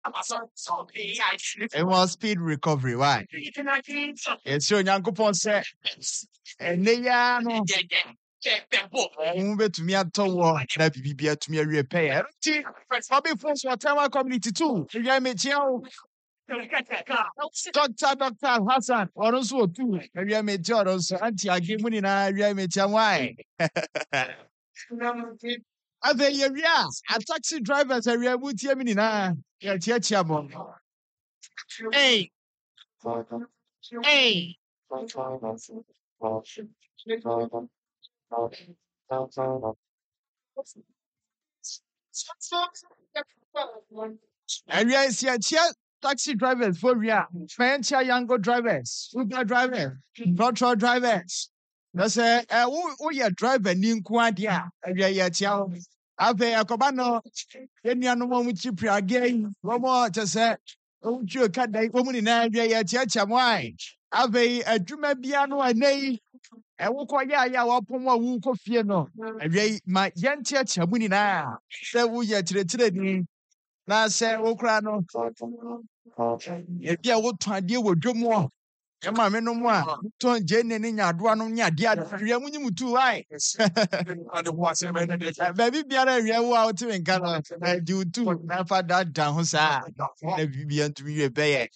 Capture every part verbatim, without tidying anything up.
It was speed recovery. Why? It's your Yankopon said, and they are no. Move to me at all. That be be to me a repair. Bobby Force Whatever community too. You may tell. Doctor, Doctor Hassan, or also too. Maybe I made yours, Auntie. I give money now. I made your why. I think you're a taxi drivers. I will put you in now. Yeah, Chiachamo. Hey, hey. And yes, yeah, taxi drivers for real. French younger drivers, Uber drivers, virtual drivers. That's a oh yeah driver nin kwadia. Yeah, yeah, yeah. Ave akobano eni anomo mu chipri again. Romo just say oh you can dai komuni na yeah yeah tia tia mwai. Ave adwuma bia no anei. E wo kwa ya ya wo pom wa wu ko fie no. Awie ma yentia tia mu ni na. Se wo ye tire tire ni. Na se wo kra no. E bia wo to ade wo dwomo. E ma me no mu a to je ne ne nya doa no nya de ade ria mu nyimu tu wai. Baby biara ria wo a wo ti nka no. Di utu na fa da da ho sa. Na bibia ntumi we be ye.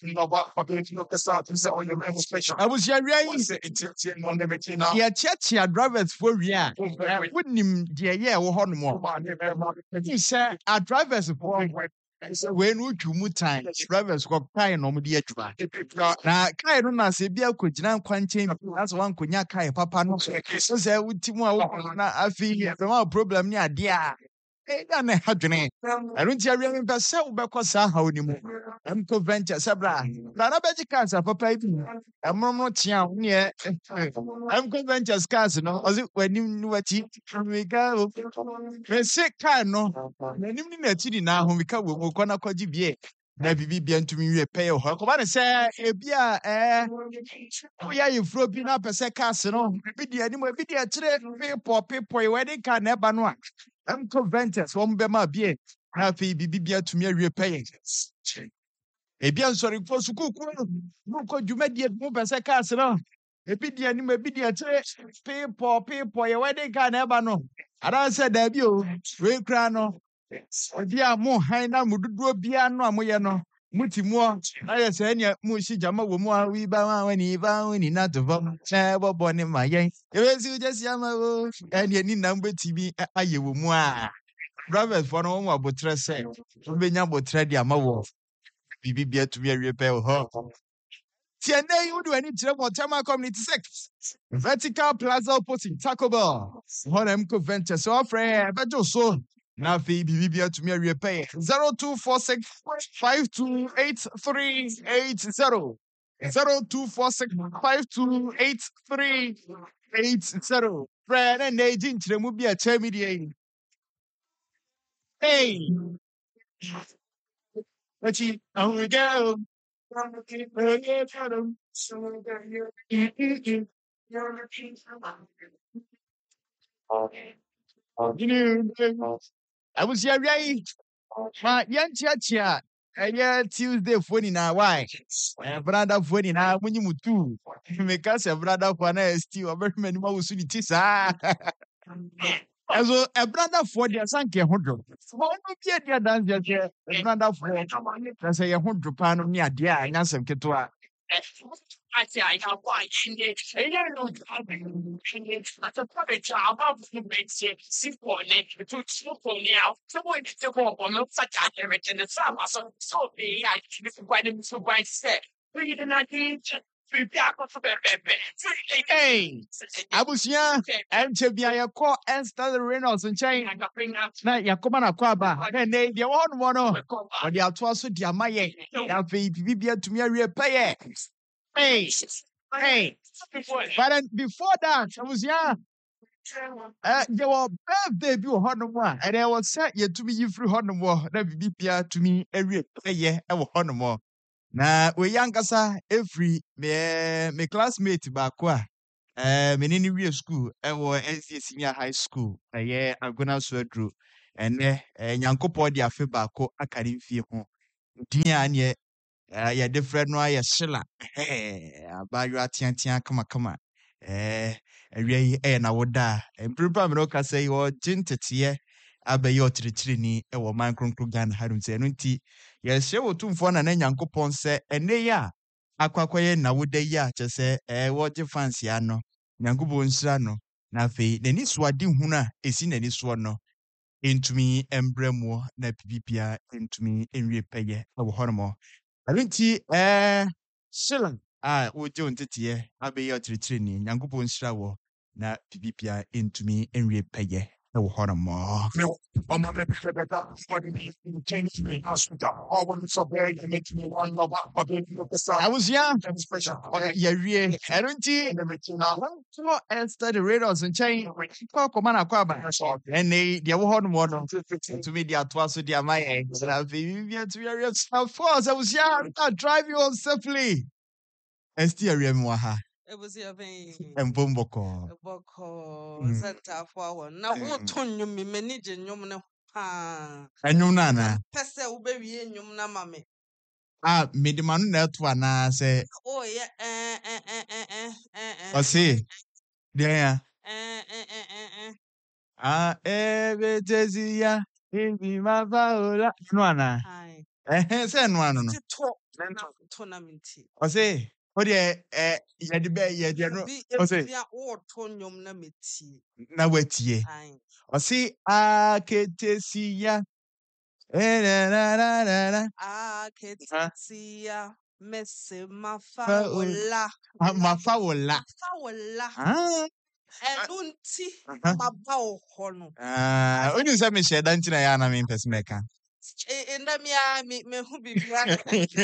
I was here ria yi. Ye chia drivers for ria. Wouldn't de ye wo ho no mo. He said our drivers for when we do time, drivers go kai no mudi adwuma. Na kai no na se bia kogina kwanchen, that's one konya kai papa no. So say utimu a wo na afi be ma problem ni ade a. Eh da na hadwene. I don't hear me be say wo be ko sa ha oni mu. Em ko venture sabra. Na na be ji cancer papa ibi. Em no tia wo ne. Em ko venture scars no. Ozi wanim ni wati. Me ga o. Me se kai no. Nanim ni na ti di na ho me ka wo ko na kwaji bie. Na bibi bia ntumi wie pay ho. Ko ba ne se e bia eh wo ya yefro bi na pese cars no. Bi di anim bi di atire people people e wedding car na ba no a. I'm convented, so I'm be my be happy bibia to me a paying. A bien sorry for Suku, no could you make it move as a castle? A bidia, and a bidia, people, people, your wedding can never know. And I said, that you, Ray Crano, dear more high now, would do piano, moyano, mutimua. I said, Mushi Jama, more we bow when he bow in not to vote. Never born in my yang. If you just yama, and you need number T V, I you more. Drivers for no more but tres say, Benya but ready a maw. Bibi beer to be a repair her. Tiene, you do any trouble, Tama Community Six. Vertical Plaza opposite Taco Bell. What am convention so afraid, but also. Now, Bibi beer to me a repair. Zero two four six five two eight three eight zero. Zero two four six five two eight three eight zero. Fred and agent to the movie at Termediate. Hey, let's see. Oh, we go. I was here, right? My young chia. Yeah, Tuesday phone in why? Brother phone in our when you do. Make us a brother for an still a very many more soon it is. As a brother for the Sanke hundred. Small no dear dance just here. A brother for that's a hundred pound near dear and answer Ketua. I say I have white in it. I don't know that's a public job of the makes it simple and to simple now. Someone to go on such a damage in the summer. So so be I can quite so quite said. We did not teach. Hey, I was here and to be a call and start the Reynolds and chain. Now, Yakomana Quaba, and they the one one or the Altoso Diamaye. Now, Bibia to me a repair. Hey, hey, but then before that, I was here. Uh, there were birthday be one, and I was set yet to be you through Honor, that be to me every year, I will honor more. Na we yankasa every me me classmate ba kwa eh me ni we school e wo N C A senior high school eh agona so adru ene eh nyankopɔ de afe ba ko akari mfie ho Dia nye ya different no ya shila. Eh abayo atian tian kama kama. Eh ewie eh na woda. Empripa me no ka say wo gintete abayi otirichiri ni e wo man kronkro gan harum se no nti ye hye wo tumfo na na nyankopon se ene ya akwakoye na woda ya che se eh wo je fancy ano nyankopon nhyira no na afei nani suade huna esi nani so no entumi embremo na pipipia entumi enwie peye e wo hormo alenti eh shila ah wo je ontete abayi otirichiri ni nyankopon nhyira wo na pipipia entumi enwie peye e wo hormo Oh, my baby, better. What do you mean? Change me. I should have always so bad. You make me one love. My baby, look at I was young. that special. Yeah, yeah. I don't see. So and study radars and chain. Call command a quaba. And they, they were hard more to me. They are twice with their my eggs. And I've been to your of course. I was young. I drive you on safely. And still remember her. It was your vein. And Bomboko. Boko Santa for now. What ton you me manage and you know? Ah, and you nana. Pessa will be in your mammy. Ah, made the man that one. I say, oh, yeah, eh, eh, eh, eh, eh, eh, I say, there. eh, eh, eh, eh, eh. Ah, every day, in my vaula. No, Aye. eh, say no, no. Talk tournament. I say, what yeah, eh, yeah, the bear, yeah, yeah, no. I say, all tonium namity. now wait ye. Aye. I see, ah, kete see ya. Eh, na na na na na. Ah, kete Huh? see ya. Messe ma Fa- faula. Ah, ma faula. Faula. Ah, Edunti Uh-huh. ma bao hono. ah, only say me share danti na ya na me person meka. Enda mi a mi me hu bibia.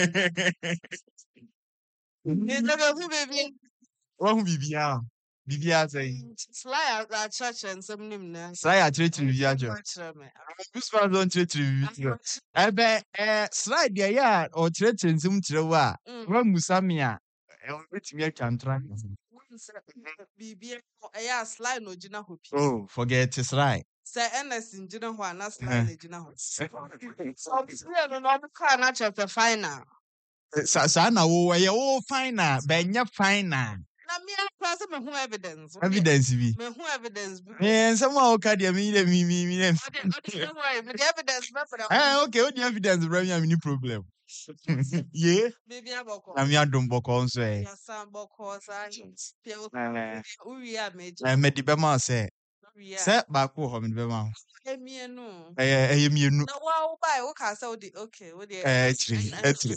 Enda me hu bibia. Wa hu bibia. Bibia say. Fly at church and some nim na. Sai a chire chire bibia jo. Who's far don't chire chire bibia. Ebe eh slide ya ya o chire chire nsum chire wa. Wa musa me a e o betimi atwa ntra. Bibia eya slide no gina hopi. Oh, forget it's right. Say Ns gina ho ana slide no gina ho. So yeah no no ka na chapter final. Sa sa na wo ye wo fine na benya fine na. Na me a me hu evidence. Evidence bi. Me hu evidence. Eh someone o ka dia me me me me. Me the evidence me for Eh okay, o the evidence bro me any problem. Yeah. Baby aboko. Na me adom boko nso eh. Ya sam boko sa. Eh Uri a meji. eh me di be ma se. Uri a. Se ba ko ho me di be ma. Emie no. Eh eh mienu. Na wa wo bai wo ka say wo di okay, wo di. Eh chiri, eh chiri.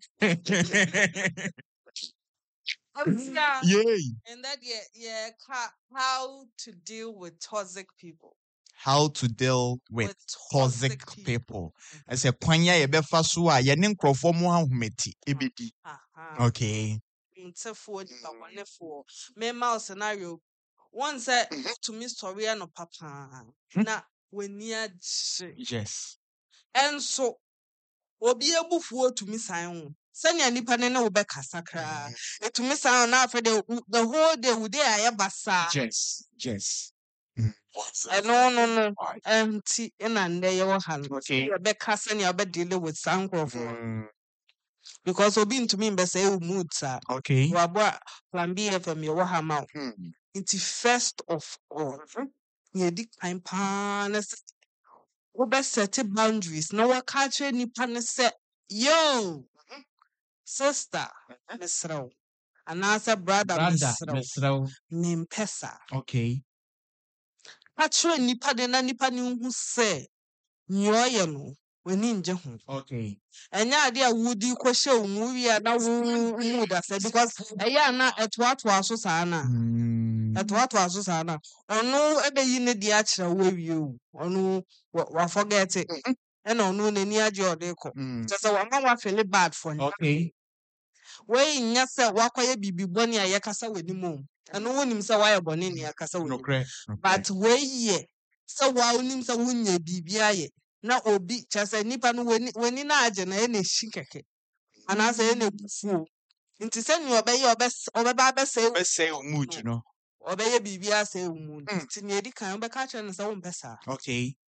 Yay. And that yeah, yeah, how to deal with toxic people. How to deal with, With toxic toxic people. I say kwanya ye be fa so a ye ne nkrofo mo ahometi ebedi. Aha. Okay. Ntefo di ba wonefo. Me ma scenario. One say to me story no papa. Na weni agye. Yes. Enso obi ebufuo to me sign. Sanya nipa ne na wo be kasa kra. Etumi sign na afa the the whole day we dey ayabasa. Yes. Yes. Eh, no, no, no. Empty in and there you have. Okay. You be casting your bed dealing with Sankrofo. Mm, Because obi to me be say mood sir. okay. Wabwa plan B F M you have mouth. Hmm. It's first of all. You di time pan we be set boundaries. No one catch any pan set. Yo, sister, Miss Row. And answer brother, Brother, Miss Row. Miss Row. Name Pesa. Okay. Patro nipa de na nipa ni hu se nyoye no wani nje ho. Okay. Enya ade a wudi kwhye omu wi a na wo mu da se because eya na etoato aso saa na. Mm. Etoato aso saa na. Ono ebeyi ne de a kire wo wi o. Ono wa forget it. Ena ono nani age ode ko. Just say wa ma wa feel bad for him. Okay. We nya se wakoye bibi boni a yakasa wani mom. Eno wonim se wa ye boni ne yakasa wani. No cre. But we ye so wa onim se wunye bibia ye na obi chase nipa no weni weni na age na ye na shikeke ana se ye na bufu nti se ni obeye obes obeba bese Be say mood no. obeye bibia se mu nti ne edi kan obeka che no se wo mpesa. Okay.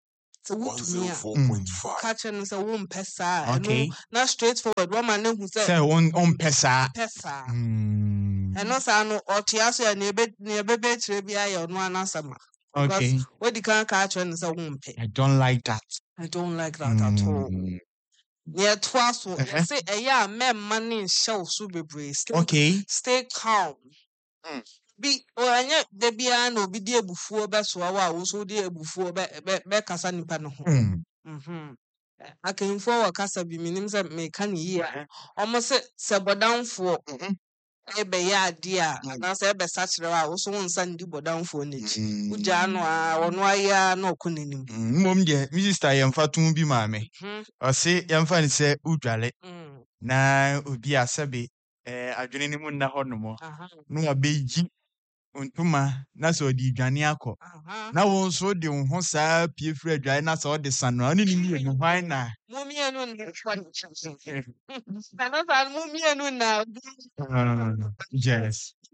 So what to me? four point five. Catching is a womb pesa. Okay. Not straightforward. One man who said, Say on on pesa. pesa. Mm. And also, I know, or Tiaso and near bed near baby trivia or one answer. Okay. What the can catch is a womb. I don't like that. I don't like that at all. Mm. Near twice, so Uh-huh. say a yeah, men money shall super brace. Okay. Stay calm. Mm. Be or any the piano be dear before best or also dear before back as any panel. Mm. Mhm. I can forward casa be meaning that may can year. Almost say down for Mhm. ebe ya dear, Mm. and I say ebe such a also one Sunday but down for niche. Mm. Ujano, one wire no kunim. Mom dear, Mister Yamfa tun bi maame. Ɔse yɛmfa ne sɛ udwale na obi asɛbe eh adwene ne mu nna hɔ no mo. No abɛgyi ntoma na sɛ ɔde dwane akɔ. Na wo nso de wo ho saa pie firi adwale na sɛ ɔde sano ɔne ne mi no hwan na. Mummy and another mummy and now. Yes.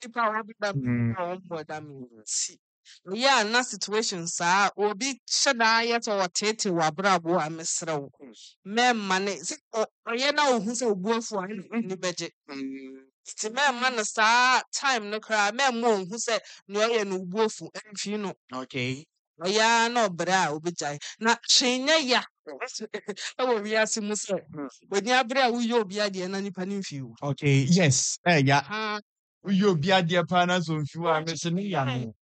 Yeah, na situation sa obi shada yet or tete wa brabo a mesrew. Me mane o ye na ohun se obuafo ni beje. Ti me man sa time no kra me mo ohun se no ye no obuafo emfi no. Okay. Ya na obra obi jai. Na hwenya ya. E wo wi ase mu se. Oni abra wo ye obi ade na nipa ni mfi wo. Okay. Yes. Eh ya. Ha. Uyo obi ade pa na so mfi wo a me se ne ya no.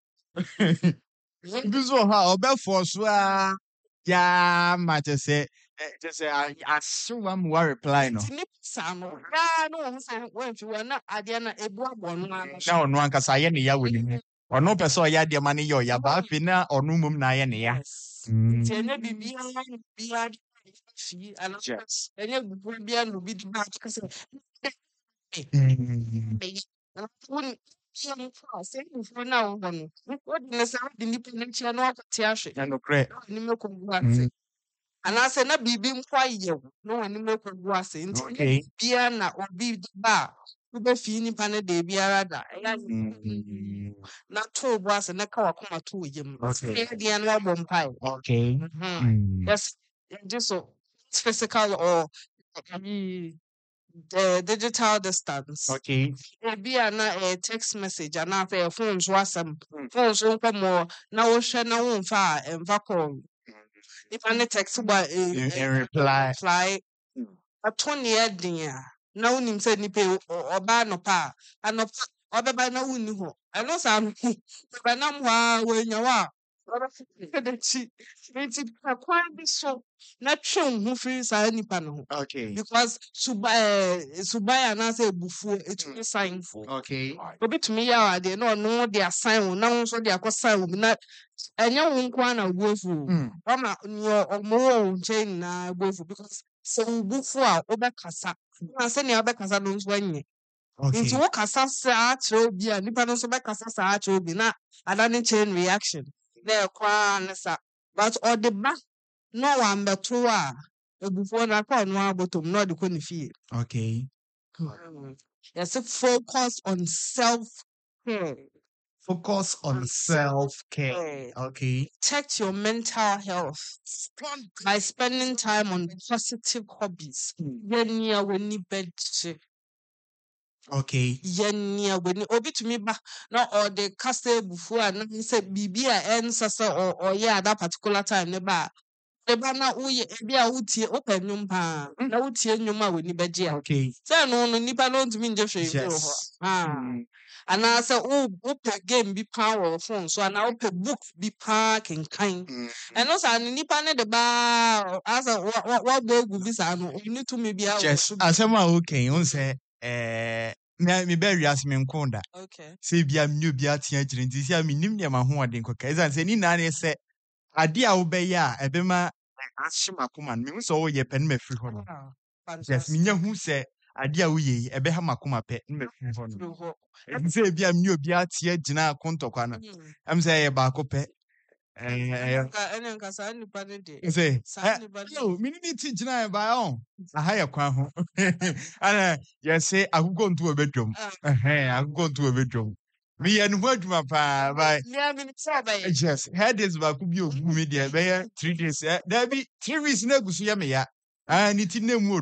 Bizo ha obefo so a ya ma te say te say aswa mu wa reply no Tini sa no ya no ho se wan fi wa na ade na ebu abo no na na ono ankasa ye ne ya woni mu ono pese o ya de ma ne yo ya ba afi na ono mum na ye ne ya ti enya bibia bibia fi ana enya bibia no bi ba ka se Yam say for now one. What the sound the independent no akati ahwe. na no kre Ni me ko gu ase. Ana say na bibi nkwa ye no ani me ko gu ase. Nti okay bia na obi ba wo be fi nipa ne de biara da. Eya na to bu ase na ka wakoma to yem. okay E dia no abom pai. okay Yes, just so physical or the digital distance. okay Be a na a text message and not a phone so some phones open more now share no one far and vacuum. If I text by in reply fly a twenty year dear. No nim said ni pay or ban no pa and of other by no one knew. I know some by now when you are. It's quite so not shown who feels any panel. okay Because Subaya Subaya and I say before it will sign for. okay A bit to me, yeah, they don't know their sign, now so they are sign will not. And you won't want to go through. I'm not your more chain now go through because so before over Casa. I send your back as I don't win. Into what Casa will be a Nippon so back as I will be not. I don't chain reaction. There, but or the back no one but two are before I call no bottom, not the queen fee. okay Yes, focus on self care. focus on self care okay Protect your mental health by spending time on positive hobbies. Yenya weni bedche. okay Yenya weni obi to me ba na or the castle before and say bibia and sasa or or yeah that particular time ne ba. Eba na uye ebi a utie open nyum pa na utie nyum a weni beje a. okay Say no no nipa no ntumi nje hwe ho. yes Ah. And I say, oh, open game be power phone. So and I open book be park and kind. And also, I need panel the bar as a what what boy will be. You need to maybe out. yes asema okay on say eh me me be wiase me nkonda Okay. say bia me obi atia gire nti say me nim ne ma ho ade nkoka ezan say ni na ne say ade a wo be ya ebema ahima koma me hu so wo ye pen ma firi ho no yes me nya hu say ade a wo ye ebe ha makoma pe ma firi ho no e say bia me obi atia gina akontokwa no am say ye ba ko pe eh ene nka sa ni pa ne de say sa ni ba yo me ni ti gina e ba on aha ye kwan ho ana ye say agugo ntu obedwom eh agugo ntu obedwom Me and what my pa by Yeah, me so by. yes, head is back could be a media by three days. There be three weeks no go see me ya. And it's in the mood.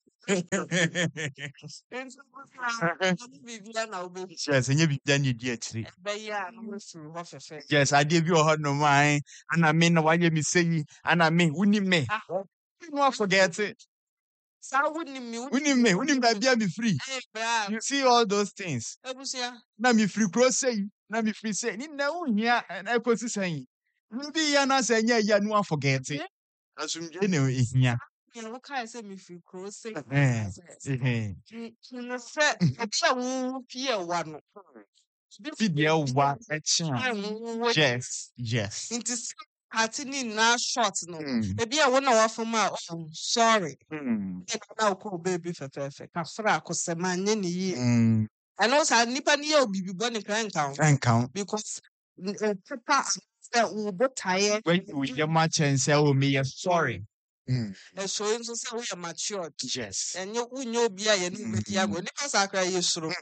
Yes, and you be done you dear tree. Yes, I gave you a hard no mind, and I mean why you me say, and I mean wouldn't me. You know, forget it. So wouldn't me, Wouldn't me, wouldn't me be free. You see all those things. Now me free cross say, now me free say, you know, yeah, and I could say, maybe you're not saying, yeah, you know, forget it. As you know, yeah. You know, what kind of say me free crossing? Eh, eh. You know, say, a chow fear one. Video what? Yes, yes. Into party now short no. Mm. Maybe I want to offer my oh sorry. Mm. Now call baby for perfect. Afra ko se man ye. Mm. And also nipa ni ye obi bi born crank count. Can't count. Because uh, papa that will be tired. When we get much and say, oh, me, you're sorry. Mm. And so you say we are matured. Yes. And you know be a you know be a go. Nipa sakra yesuro.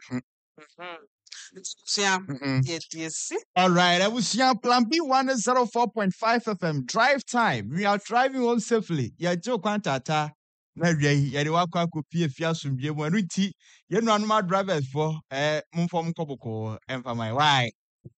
Mhm. Yes, yes. All right, I was here. Plan B one zero four point five F M. Drive time. We are driving home safely. Yeah, Joe Quantata. Maybe yeah, the work could be a few some year when we tea. You know, my drivers for eh, Mumfom Koboko and for my why.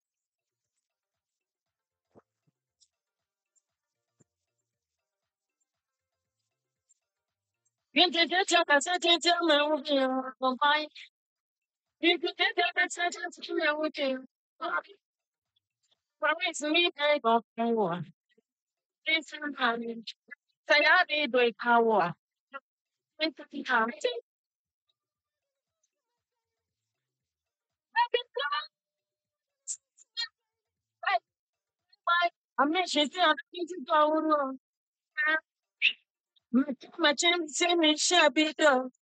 Promise me I got power. This is coming. Say I did with power. When to be coming. I'm not sure I'm going to go wrong. My chance to me shabby dog.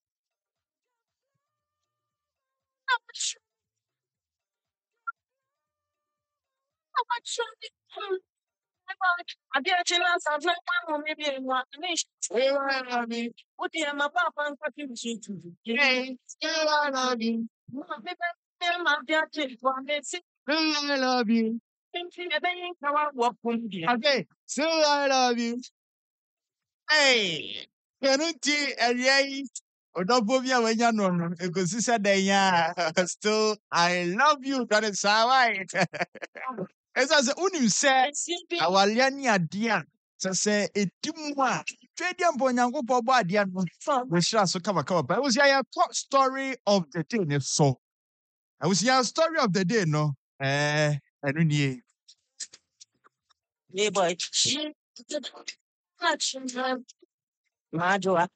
I did a chill out of one maybe in one nation. What the my papa and fucking shit to do? Hey, I love you. My dear chick, one day, I love you. Thinking that they ain't come out walk from you. Okay, so I love you. Hey, Penuti, and yay. Odobovia when you know, because you said that still I love you. That is how I. As I say, unim say, awaliani adia. So say, etimwa. Trade yam bonyango bobo adia. We shall so cover cover. But I was your top story of the day. ne So I was your story of the day. No, eh, I don't know. Yeah, boy. Major.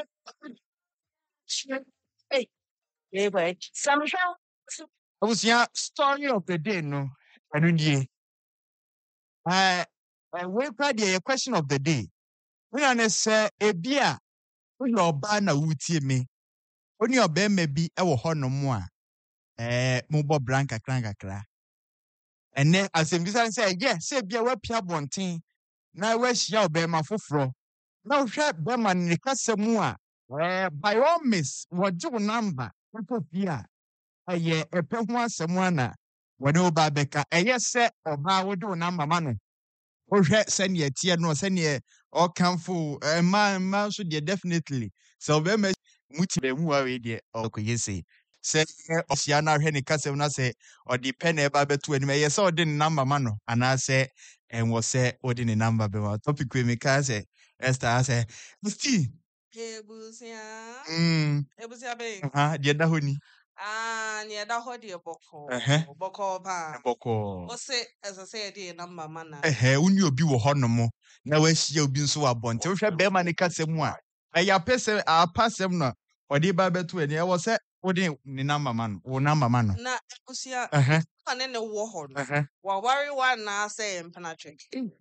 Hey, Yeah, boy. Samsha. I was your story of the day. No, I don't know. Uh, we quite the question of the day. We are say a beer. We are banner wuti me. Only your bema be our honor more. Eh, mobile branca cranka cra. And then as him say, yes, say be a web pia bonting. Now where's your bema for fro? Now sharp bema nicasa mua. Eh, by all miss, what do number? What pia? A year a pehua someone. When you babeka, a yes, set or bow do number man. Ohwɛ sɛnea tie no sɛnea ɔkamfo ɛma ma nso deɛ definitely sɛ ɔbɛma muti bɛ mu awe deɛ ɔkɔyɛ sei sɛ ɔhyia no ahwɛ ne kasɛm no sɛ ɔde pɛ na ɛba bɛto anim ɛyɛ sɛ ɔde ne namba ma no anaasɛ ɛnwɔ sɛ ɔde ne namba bɛma topic wei meka sɛ Esther sɛ Steve Ebusia. mm Ebusia be. aha deɛ da hɔ ni Ah, near that hot dear boko. ɛhɛ Boko pa. bɔkɔɔ What's it as I say, dear number man? ɛhɛ woni obi wɔ hɔ no mo na wahyia obi nso wɔ abɔnten wohwɛ bɛrima ne kasɛm mu a ɛyɛ apɛ sɛ apa sɛm no ɔde ba bɛto ani ɛwɔ sɛ wode ne namba ma no wo namba ma no Na Ebusia. ɛhɛ And then the war horn. ɛhɛ Well, worry one now say and penetrate.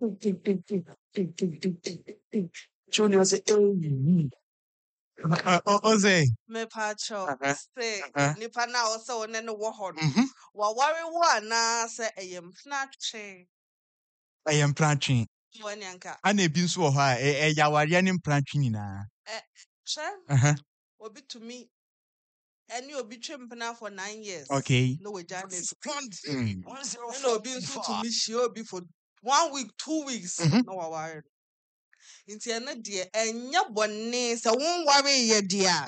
Junior say, hey, ɔsɛ Me pacho. Uh-huh. Say, Uh-huh. Nipa now also and then the war horn. mhm Well, worry one now say a yam penetrate. ɛyɛ mpratwe One yanka. ana ebi nso wɔ hɔ a ɛ- ɛyɛ awareɛ ne mpratwe nyinaa Sure. ɛhɛ Will be to me. and you'll be trimping for nine years. Okay. No way, Janice. Mm. You know, being so to me, she'll be for one week, two weeks. Mhm. No, I worry. Into another dear, and your bonnet, so won't worry, your dear.